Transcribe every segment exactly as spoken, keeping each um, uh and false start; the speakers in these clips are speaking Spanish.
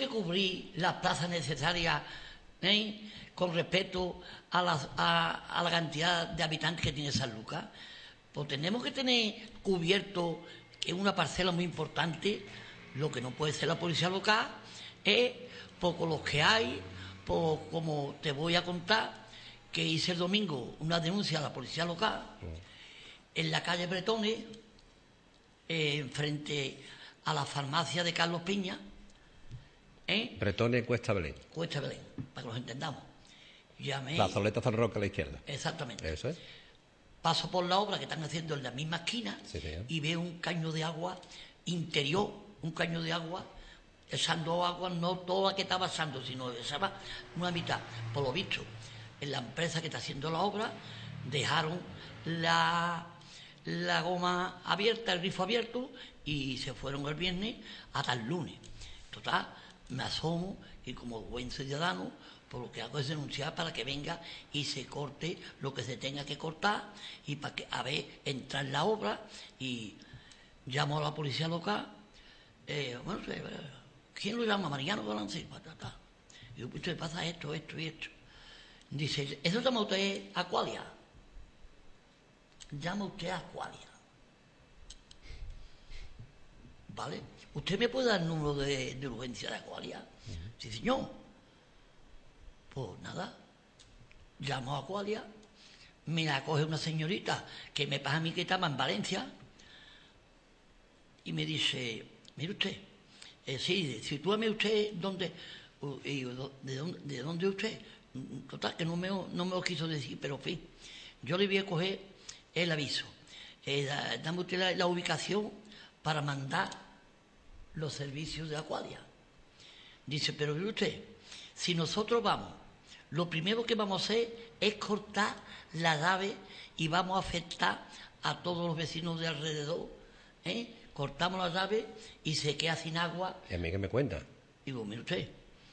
que cubrir las plazas necesarias, ¿eh?, con respecto a la, a, a la cantidad de habitantes que tiene Sanlúcar. Pues tenemos que tener cubierto en una parcela muy importante. Lo que no puede ser la policía local es, pues, con los que hay, pues, como te voy a contar, que hice el domingo una denuncia a la policía local en la calle Bretones, eh, frente a la farmacia de Carlos Piña. ¿eh? Bretones, Cuesta Belén. Cuesta Belén, para que los entendamos. Llamé. Plazoleta San Roque a la izquierda. Exactamente. Eso es. Paso por la obra que están haciendo en la misma esquina, Sí, señor. y veo un caño de agua interior, un caño de agua, echando agua, no toda la que estaba echando, sino echaba una mitad. Por lo visto, en la empresa que está haciendo la obra, dejaron la, la goma abierta, el grifo abierto, y se fueron el viernes hasta el lunes. Total, me asomo y, como buen ciudadano, por lo que hago es denunciar para que venga y se corte lo que se tenga que cortar, y para que, a ver, entrar en la obra. Y llamo a la policía local. Eh, bueno, ¿quién lo llama? Mariano Galancín. Y yo, usted pasa esto, esto y esto. Dice, ¿eso llama usted a Aqualia? Llama usted a Aqualia. ¿Vale? ¿Usted me puede dar el número de, de urgencia de Aqualia? Uh-huh. Sí, señor. Pues nada, llamo a Aqualia, me la coge una señorita que me pasa a mí que estaba en Valencia, y me dice, mire usted, eh, sí, sitúame usted dónde, uh, y, de, dónde, de dónde usted. Total, que no me, no me lo quiso decir, pero en fin, yo le voy a coger el aviso. Eh, da, dame usted la, la ubicación para mandar los servicios de Aqualia. Dice, pero mire usted, si nosotros vamos, lo primero que vamos a hacer es cortar la nave y vamos a afectar a todos los vecinos de alrededor. ¿eh? Cortamos la nave y se queda sin agua. ¿Y a mí qué me cuenta? Digo, mire usted,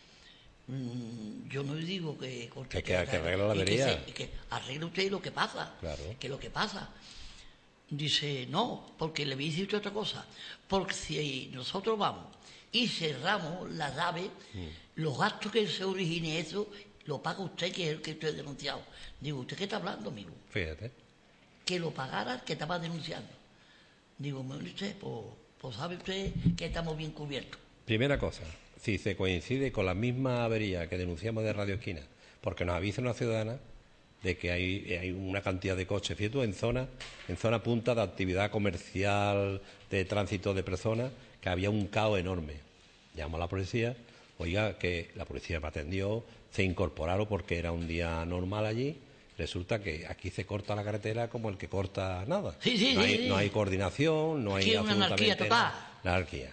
mmm, yo no le digo que corte. Que, que, que arregle la avería. Que, que arregle usted lo que pasa. Claro. Que lo que pasa. Dice, no, porque le voy a decir otra cosa. Porque si nosotros vamos y cerramos la nave, mm. los gastos que se origine eso, lo paga usted, que es el que estoy denunciado. Digo, ¿usted qué está hablando, amigo? Fíjate. Que lo pagara el que estaba denunciando. Digo, usted, pues, pues sabe usted que estamos bien cubiertos. Primera cosa, si se coincide con la misma avería que denunciamos de Radio Esquina, porque nos avisa una ciudadana de que hay, hay una cantidad de coches, fíjate, en zona, en zona punta de actividad comercial, de tránsito de personas, que había un caos enorme. Llamó a la policía, oiga, que la policía me atendió, se incorporaron porque era un día normal allí. Resulta que aquí se corta la carretera como el que corta nada. Sí, sí, no, sí, hay, sí. no hay coordinación, no hay sí, absolutamente una anarquía total. nada. La anarquía.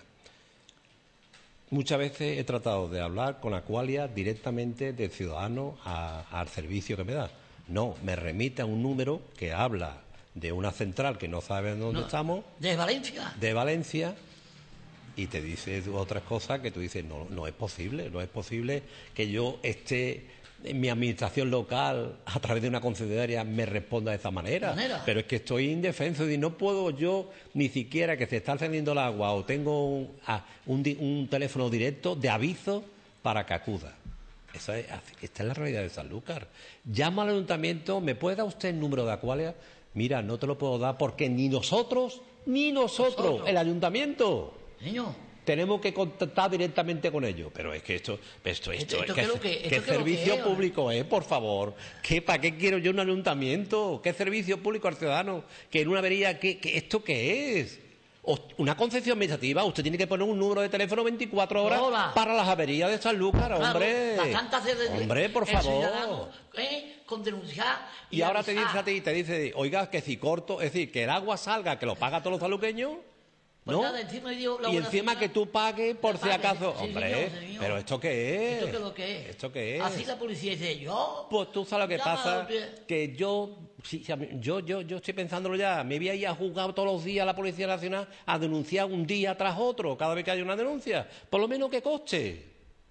Muchas veces he tratado de hablar con Aqualia directamente del ciudadano a, al servicio que me da. No, me remite a un número que habla de una central que no sabe dónde no, estamos. ¿De Valencia? De Valencia. Y te dice otras cosas que tú dices, no, no es posible, no es posible que yo esté en mi administración local a través de una concesionaria me responda de esa manera. ¿Manera? Pero es que estoy indefenso y no puedo yo ni siquiera que se está encendiendo el agua o tengo un, ah, un, un teléfono directo de aviso para que acuda. Esa es, esta es la realidad de Sanlúcar. Llamo al ayuntamiento, ¿me puede dar usted el número de Aqualia? Mira, no te lo puedo dar porque ni nosotros, ni nosotros, nosotros. el ayuntamiento. Señor. Tenemos que contactar directamente con ellos. Pero es que esto, esto, esto, esto, es esto que, que, ¿qué esto servicio que es, público es, por favor? ¿Qué, ¿Para qué quiero yo un ayuntamiento? ¿Qué servicio público al ciudadano? Que en una avería, ¿qué, qué, ¿esto qué es? O una concesión administrativa, usted tiene que poner un número de teléfono veinticuatro horas Hola. para las averías de Sanlúcar, hombre. Claro, hombre, por favor. ¿eh? Con denunciar. Y, y ahora te dice a ti, te dice, oiga, que si corto, es decir, que el agua salga, que lo paga todos los sanluqueños. Pues ¿no? nada, encima dio la y encima ciudad, que tú pagues por si acaso. Sí, hombre, señor, señor. pero ¿esto qué es? ¿Esto qué es lo que es? ¿Esto qué es? Así la policía dice, yo... Pues tú sabes lo que pasa, usted. que yo, sí, yo, yo, yo estoy pensándolo ya, me voy a ir a juzgar todos los días a la Policía Nacional a denunciar un día tras otro, cada vez que haya una denuncia, por lo menos que coste.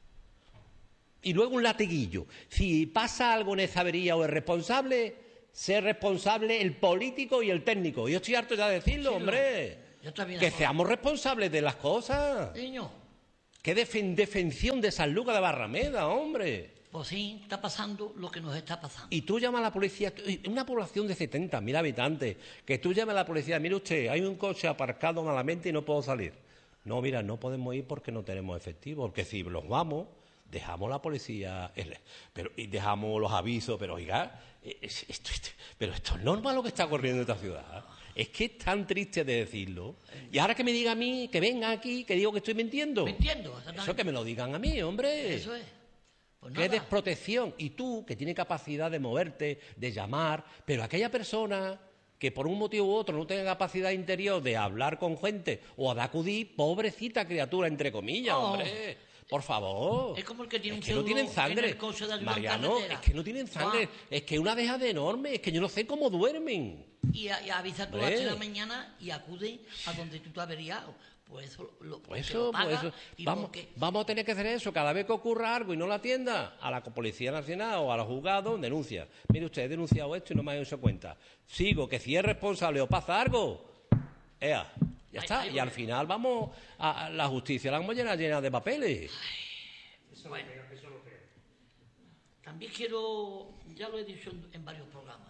Y luego un latiguillo. Si pasa algo en esa avería o es responsable, ser responsable el político y el técnico. Yo estoy harto ya de decirlo, sí, hombre. No. Que seamos responsables de las cosas. Niño, ¿Qué defen defensión de San Lucas de Barrameda, hombre? Pues sí, está pasando lo que nos está pasando. Y tú llamas a la policía, una población de setenta mil habitantes, que tú llamas a la policía, mire usted, hay un coche aparcado malamente y no puedo salir. No, mira, no podemos ir porque no tenemos efectivo, porque si los vamos, dejamos la policía, el, pero, y dejamos los avisos, pero oiga, esto, esto, pero esto es normal lo que está ocurriendo en esta ciudad. Es que es tan triste de decirlo. Y ahora que me diga a mí, que venga aquí, que digo que estoy mintiendo. Mintiendo, eso que me lo digan a mí, hombre. Eso es. Pues qué desprotección. Y tú, que tienes capacidad de moverte, de llamar, pero aquella persona que por un motivo u otro no tenga capacidad interior de hablar con gente o de acudir, pobrecita criatura, entre comillas, oh. hombre. Por favor. Es como el que tiene es un que no tienen sangre. Mariano, es que no tienen sangre. Ah. Es que una deja de enorme. Es que yo no sé cómo duermen. Y, a, y avisa tú a las ocho de la mañana y acude a donde tú te has averiado. Pues eso lo, pues eso, lo paga. Pues eso. Y vamos, porque... vamos a tener que hacer eso. Cada vez que ocurra algo y no la atienda, a la Policía Nacional o a los juzgados, denuncia. Mire usted, he denunciado esto y no me ha hecho cuenta. Sigo, que si es responsable o pasa algo, ea, ya está. Ay, ay, y al final vamos a, a la justicia, la vamos llena, llena de papeles. Ay, eso bueno, lo creo, eso lo creo. También quiero, ya lo he dicho en, en varios programas,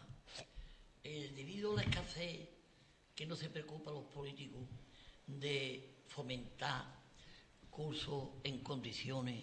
eh, debido a la escasez que no se preocupan los políticos de fomentar cursos en condiciones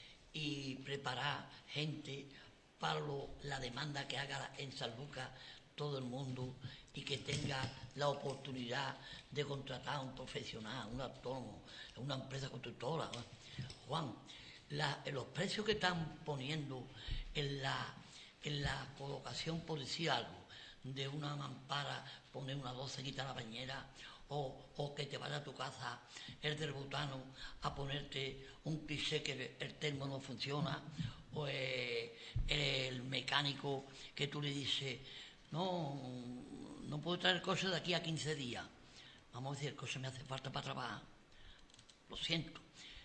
y preparar gente para lo, la demanda que haga en San Lucas todo el mundo y que tenga la oportunidad de contratar a un profesional, un autónomo, una empresa constructora. Juan, la, los precios que están poniendo en la, en la colocación, por decir algo, de una mampara, poner una doce, quitar la bañera, o, o que te vaya a tu casa el del butano a ponerte un cliché que el, el termo no funciona, o eh, el mecánico que tú le dices, no, no puedo traer el coche de aquí a quince días. Vamos a decir, el coche me hace falta para trabajar. Lo siento,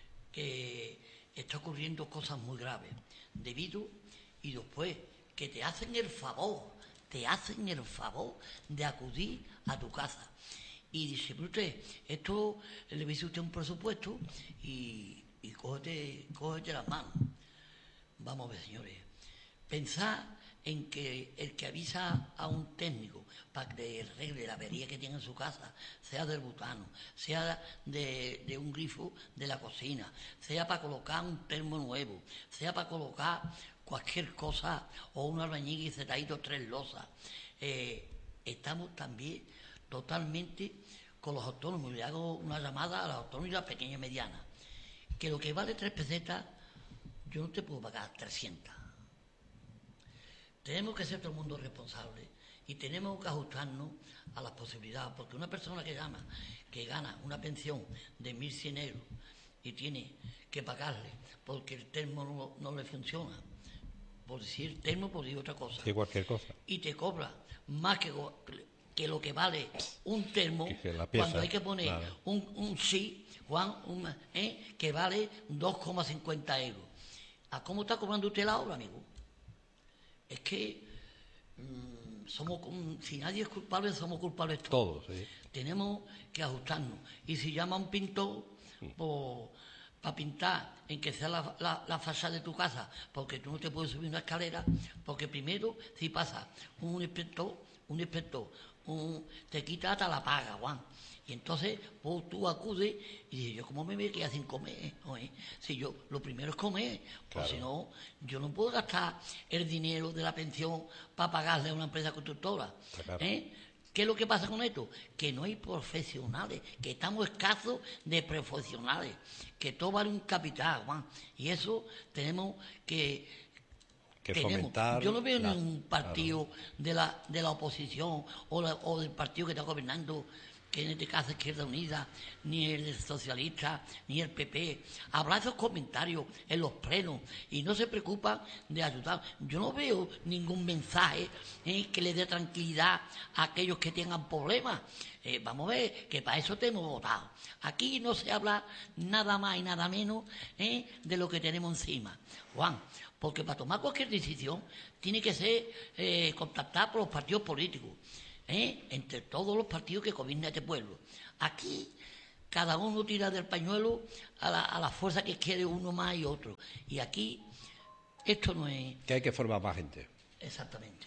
que está ocurriendo cosas muy graves, debido y después que te hacen el favor, te hacen el favor de acudir a tu casa. Y dice, pero usted, esto le dice usted un presupuesto y, y cógete, cógete las manos. Vamos a ver, señores, pensad en que el que avisa a un técnico para que arregle la avería que tiene en su casa, sea del butano, sea de, de un grifo de la cocina, sea para colocar un termo nuevo, sea para colocar cualquier cosa o un albañil y se te ha ido tres losas, eh, estamos también totalmente con los autónomos. Le hago una llamada a los autónomos y a las pequeñas y medianas, que lo que vale tres pesetas yo no te puedo pagar trescientas. Tenemos que ser todo el mundo responsable y tenemos que ajustarnos a las posibilidades, porque una persona que llama, que gana una pensión de mil cien euros y tiene que pagarle porque el termo no, no le funciona, por decir termo, por decir otra cosa, sí, cualquier cosa, y te cobra más que, que lo que vale un termo, que pieza, cuando hay que poner claro. un, un sí, Juan, un, ¿eh? que vale dos coma cincuenta euros. ¿A cómo está cobrando usted la obra, amigo? Es que mmm, somos, si nadie es culpable, somos culpables todos. Todos, sí. Tenemos que ajustarnos. Y si llama un pintor, sí. pues, para pintar en que sea la, la, la fachada de tu casa, porque tú no te puedes subir una escalera, porque primero, si pasa un inspector, un inspector, un, te quita hasta la paga, Juan. Y entonces, pues tú acudes y dices, yo como me voy a quedar sin comer, ¿eh? Si yo, lo primero es comer, pues claro. Si no, yo no puedo gastar el dinero de la pensión para pagarle a una empresa constructora. Claro. ¿Eh? ¿Qué es lo que pasa con esto? Que no hay profesionales, que estamos escasos de profesionales, que todo vale un capital, Juan. Y eso tenemos que... que tenemos. Fomentar yo no veo la, ningún partido claro. de, la, de la oposición o, la, o del partido que está gobernando, que en este caso es Izquierda Unida, ni el socialista, ni el P P, habla esos comentarios en los plenos y no se preocupa de ayudar. Yo no veo ningún mensaje eh, que le dé tranquilidad a aquellos que tengan problemas. Eh, vamos a ver, que para eso te hemos votado. Aquí no se habla nada más y nada menos eh, de lo que tenemos encima. Juan, porque para tomar cualquier decisión tiene que ser eh, contactada por los partidos políticos. ¿Eh? Entre todos los partidos que gobiernan este pueblo. Aquí cada uno tira del pañuelo a la, a la fuerza que quiere uno más y otro. Y aquí esto no es... Que hay que formar más gente. Exactamente.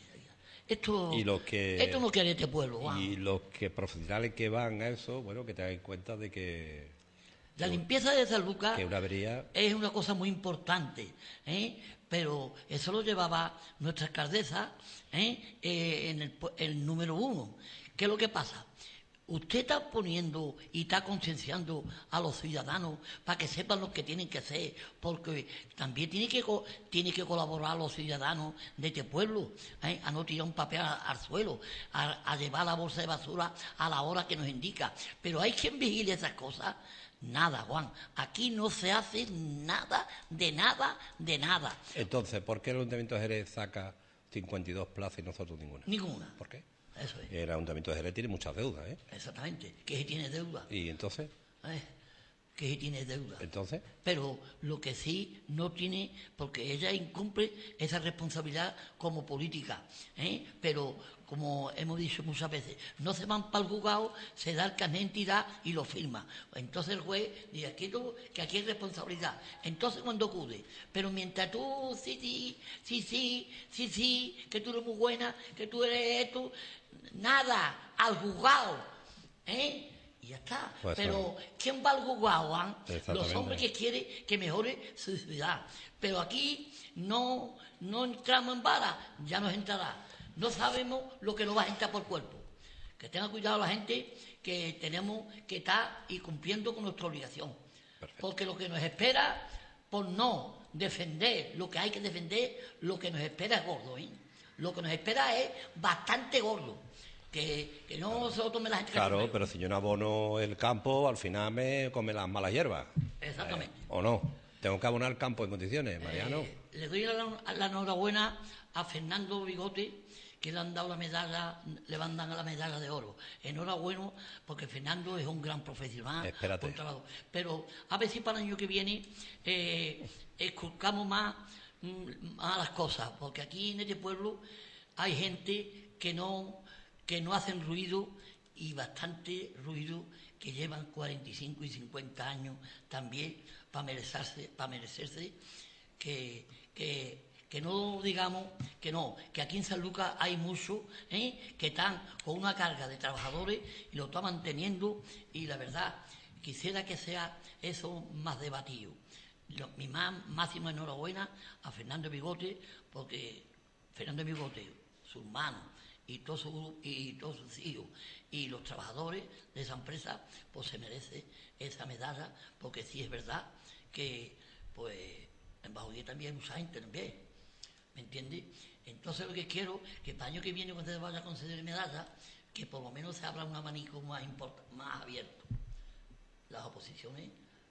Esto, y los que, esto no quiere este pueblo. Wow. Y los que profesionales que van a eso, bueno, que tengan en cuenta de que... La limpieza de San Lucas que una avería... es una cosa muy importante, ¿eh? Pero eso lo llevaba nuestra alcaldesa, ¿eh? Eh, en el, el número uno. ¿Qué es lo que pasa? Usted está poniendo y está concienciando a los ciudadanos para que sepan lo que tienen que hacer, porque también tiene que, tiene que colaborar los ciudadanos de este pueblo, ¿eh? A no tirar un papel al, al suelo, a, a llevar la bolsa de basura a la hora que nos indica. Pero hay quien vigile esas cosas. Nada, Juan. Aquí no se hace nada, de nada, de nada. Entonces, ¿por qué el Ayuntamiento de Jerez saca cincuenta y dos plazas y nosotros ninguna? Ninguna. ¿Por qué? Eso es. El Ayuntamiento de Jerez tiene muchas deudas, ¿eh? Exactamente. Que si tiene deuda. ¿Y entonces? ¿Eh? Que si tiene deuda. ¿Entonces? Pero lo que sí no tiene, porque ella incumple esa responsabilidad como política, ¿eh? Pero como hemos dicho muchas veces, no se van para el juzgado, se da el carnet de entidad y lo firma. Entonces el juez dice aquí tú, que aquí hay responsabilidad. Entonces cuando acude, pero mientras tú, sí, sí, sí, sí, sí, sí, que tú eres muy buena, que tú eres esto, nada, al juzgado, ¿eh? Y ya está. Pues pero sí. ¿Quién va al juzgado, Juan? Los hombres que quieren que mejore su ciudad. Pero aquí no, no entramos en vara, ya nos entrará. No sabemos lo que nos va a entrar por cuerpo. Que tenga cuidado la gente, que tenemos que estar y cumpliendo con nuestra obligación. Perfecto. Porque lo que nos espera, por no defender lo que hay que defender, lo que nos espera es gordo, ¿eh? Lo que nos espera es bastante gordo. Que, que no claro. Se lo tome la gente. Claro, pero si yo no abono el campo, al final me come las malas hierbas. Exactamente. Eh, ¿O no? Tengo que abonar el campo en condiciones, Mariano. Eh, le doy la, la enhorabuena a Fernando Bigote, que le han dado la medalla, le van a dar la medalla de oro. Enhorabuena, porque Fernando es un gran profesional. Espérate. Pero a ver si para el año que viene eh, esculcamos más, más las cosas, porque aquí en este pueblo hay gente que no... que no hacen ruido y bastante ruido, que llevan cuarenta y cinco y cincuenta años también para merecerse, para merecerse que, que, que no digamos que no, que aquí en San Lucas hay muchos ¿eh? que están con una carga de trabajadores y lo están manteniendo y la verdad quisiera que sea eso más debatido. Lo, mi más máxima enhorabuena a Fernando Bigote, porque Fernando Bigote, sus manos, y todos sus y todos sus hijos y los trabajadores de esa empresa pues se merece esa medalla, porque sí es verdad que pues en Bajudí también hay mucha gente también, ¿me entiendes? Entonces lo que quiero que para el año que viene cuando se vaya a conceder medalla, que por lo menos se abra un abanico más importante, más abierto. Las oposiciones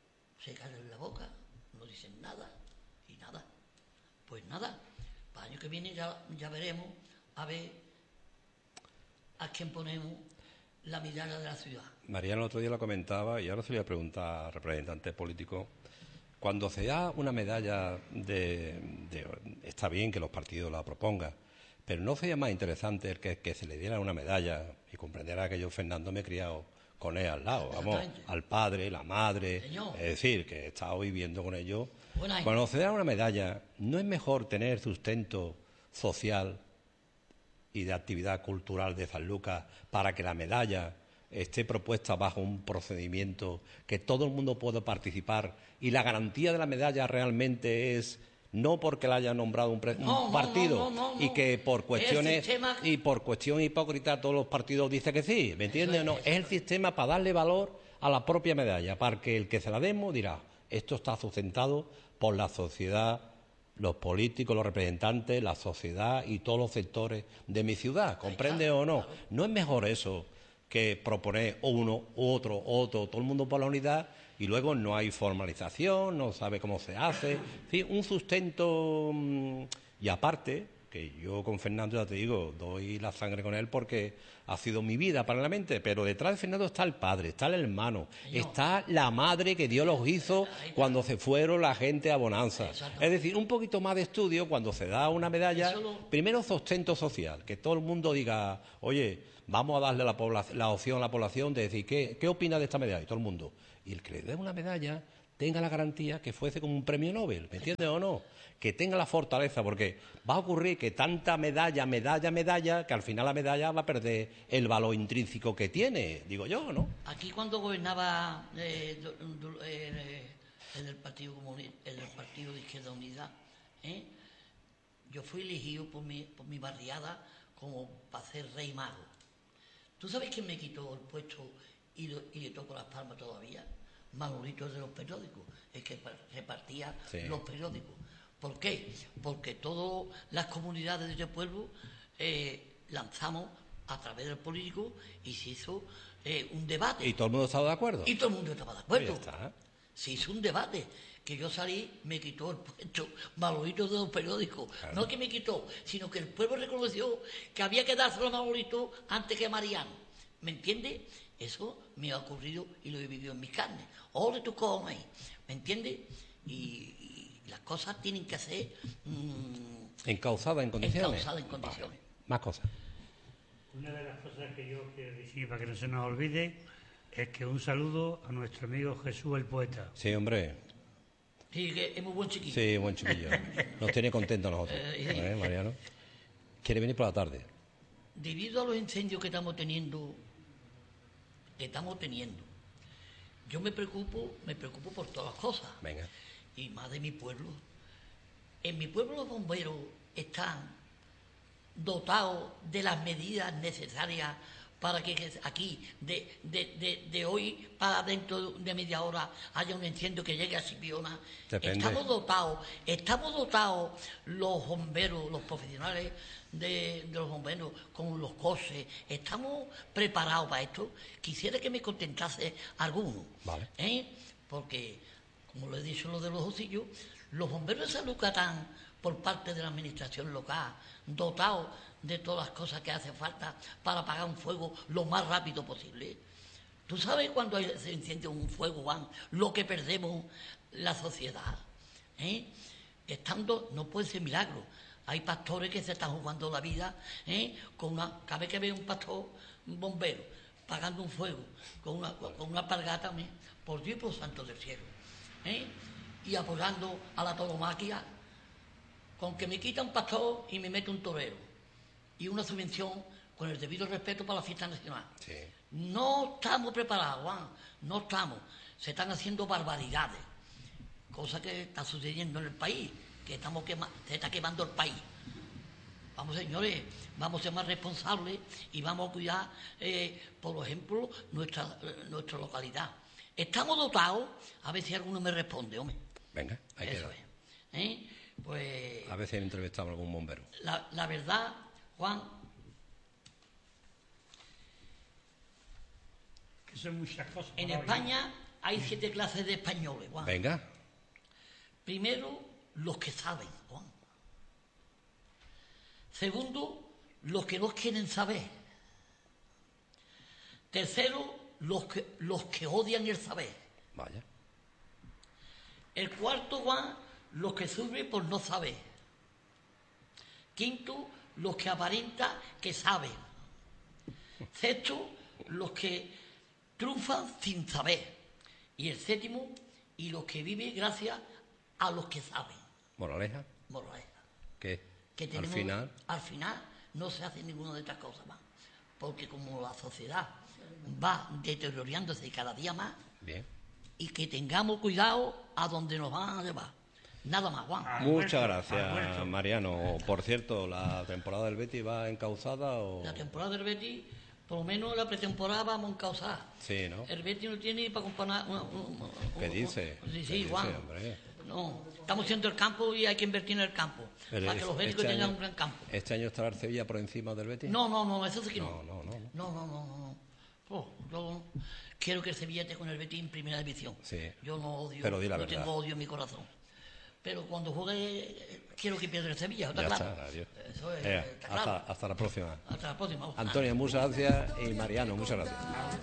se callan la boca, no dicen nada y nada, pues nada, para el año que viene ya, ya veremos a ver a quién ponemos la mirada de la ciudad. Mariano el otro día lo comentaba y ahora se le voy a preguntar al representante político. Cuando se da una medalla de, de... Está bien que los partidos la propongan, pero ¿no sería más interesante el que, que se le diera una medalla y comprenderá que yo, Fernando, me he criado con él al lado, vamos, al padre, la madre, Señor. Es decir, que he estado viviendo con ellos. Cuando se da una medalla, ¿no es mejor tener sustento social y de actividad cultural de San Lucas para que la medalla esté propuesta bajo un procedimiento que todo el mundo pueda participar y la garantía de la medalla realmente es no porque la haya nombrado un, pre no, un partido no, no, no, no, y que por cuestiones sistema... y por cuestión hipócrita todos los partidos dicen que sí, ¿me entiendes? No, es el sistema para darle valor a la propia medalla, para que el que se la demos dirá, esto está sustentado por la sociedad, los políticos, los representantes, la sociedad y todos los sectores de mi ciudad, ¿comprende o no? ¿No es mejor eso que proponer uno, otro, otro, todo el mundo por la unidad y luego no hay formalización, no sabe cómo se hace? ¿Sí? Un sustento y aparte, que yo con Fernando, ya te digo, doy la sangre con él porque ha sido mi vida paralelamente, pero detrás de Fernando está el padre, está el hermano, no. está la madre que Dios los hizo cuando se fueron la gente a Bonanza. Es decir, un poquito más de estudio cuando se da una medalla, lo... primero sustento social, que todo el mundo diga, oye, vamos a darle la, la opción a la población de decir, ¿qué, qué opina de esta medalla? Y todo el mundo. Y el que le dé una medalla tenga la garantía que fuese como un premio Nobel, ¿me entiendes o no? Que tenga la fortaleza, porque va a ocurrir que tanta medalla, medalla, medalla, que al final la medalla va a perder el valor intrínseco que tiene, digo yo, ¿no? Aquí cuando gobernaba eh, eh, el, del partido Comunista, el del Partido de Izquierda Unida, ¿eh? yo fui elegido por mi, por mi barriada como para ser rey mago. ¿Tú sabes quién me quitó el puesto y, lo, y le toco las palmas todavía? Manolito de los periódicos, es que repartía sí. los periódicos. ¿Por qué? Porque todas las comunidades de este pueblo eh, lanzamos a través del político y se hizo eh, un debate. ¿Y todo el mundo estaba de acuerdo? Y todo el mundo estaba de acuerdo. Pues ya está. Se hizo un debate. Que yo salí, me quitó el puesto Manolito de los periódicos. Claro. No que me quitó, sino que el pueblo reconoció que había que dárselo a Manolito antes que a Mariano. ¿Me entiendes? Eso me ha ocurrido y lo he vivido en mis carnes. Ole tu come, ¿me entiendes? Y, y las cosas tienen que ser... Mmm, encauzadas en condiciones. Encauzadas en condiciones. Vale. Más cosas. Una de las cosas que yo quiero decir, para que no se nos olvide, es que un saludo a nuestro amigo Jesús el poeta. Sí, hombre. Sí, que es muy buen chiquillo. Sí, buen chiquillo. Nos tiene contentos nosotros. ¿Eh, Mariano? ¿Quiere venir por la tarde? Debido a los incendios que estamos teniendo... que estamos teniendo. Yo me preocupo, me preocupo por todas las cosas. Venga. Y más de mi pueblo. En mi pueblo los bomberos están dotados de las medidas necesarias para que aquí, de, de, de, de hoy para dentro de media hora, haya un incendio que llegue a Sipiona. Depende. Estamos dotados, estamos dotados los bomberos, los profesionales de, de los bomberos, con los coches, estamos preparados para esto. Quisiera que me contentase alguno, vale. ¿eh? Porque, como lo he dicho lo de los hocillos, los bomberos de San Lucatán, por parte de la administración local, dotados de todas las cosas que hace falta para apagar un fuego lo más rápido posible. ¿Tú sabes cuando se enciende un fuego, Juan, lo que perdemos la sociedad? ¿Eh? Estando, no puede ser milagro. Hay pastores que se están jugando la vida, ¿eh? Con una, cada vez que ve un pastor, un bombero, apagando un fuego, con una, con una alpargata, por Dios y por santo del cielo, ¿eh? Y apoyando a la tauromaquia, con que me quita un pastor y me mete un torero, y una subvención con el debido respeto para la fiesta nacional. Sí. No estamos preparados, Juan, no estamos. Se están haciendo barbaridades, cosa que está sucediendo en el país, que estamos quema, se está quemando el país. Vamos, señores, vamos a ser más responsables y vamos a cuidar, eh, por ejemplo, nuestra, eh, nuestra localidad. Estamos dotados, a ver si alguno me responde, hombre. Venga, hay Eso que... es. ¿Eh? Pues... A veces he entrevistado a algún bombero. La, la verdad, Juan... Que son muchas cosas. En España hay siete clases de españoles, Juan. Venga. Primero, los que saben, Juan. Segundo, los que no quieren saber. Tercero, los que, los que odian el saber. Vaya. El cuarto, Juan, los que sufren por no saber. Quinto, los que aparentan que saben. Sexto, los que triunfan sin saber. Y el séptimo, y los que viven gracias a los que saben. ¿Moraleja? Moraleja. ¿Qué? Que tenemos, al final... Al final no se hace ninguna de estas cosas más. Porque como la sociedad va deteriorándose cada día más... Bien. Y que tengamos cuidado a donde nos van a llevar. Nada más, Juan. Muchas gracias, Mariano. Por cierto, ¿la temporada del Betis va encauzada o...? La temporada del Betis, por lo menos la pretemporada vamos encauzada. Sí, ¿no? El Betis no tiene ni para comparar... Una, una, una, ¿Qué dice? Sí, sí, dice, Juan. Hombre? No, estamos haciendo el campo y hay que invertir en el campo. Pero para que los béticos este tengan año, un gran campo. ¿Este año estará el Sevilla por encima del Betis? No, no, no, eso sí que no. No, no, no. No, no, no, no. no. Oh, yo quiero que el Sevilla esté con el Betis en primera división. Sí. Yo no odio, Pero di la no verdad. tengo odio en mi corazón. Pero cuando juegue quiero que pierda el Sevilla, ¿está Ya claro? está, adiós. Eso es, Eh, está hasta, claro. hasta la próxima. Hasta la próxima. Antonio, muchas gracias y Mariano, muchas gracias.